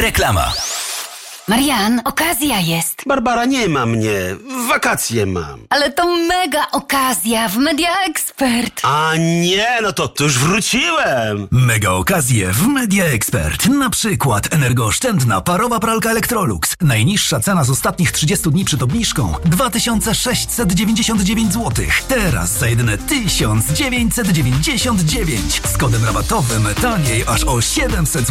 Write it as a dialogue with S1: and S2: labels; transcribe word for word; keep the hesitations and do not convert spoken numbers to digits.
S1: Reklama.
S2: Marian, okazja jest.
S3: Barbara, nie ma mnie. Wakacje mam.
S2: Ale to mega okazja w Media Expert.
S3: A nie, no to, to już wróciłem.
S1: Mega okazje w Media Expert. Na przykład energooszczędna parowa pralka Electrolux. Najniższa cena z ostatnich trzydziestu dni przed obniżką dwa tysiące sześćset dziewięćdziesiąt dziewięć złotych. Teraz za jedyne tysiąc dziewięćset dziewięćdziesiąt dziewięć. Z kodem rabatowym taniej aż o siedemset złotych.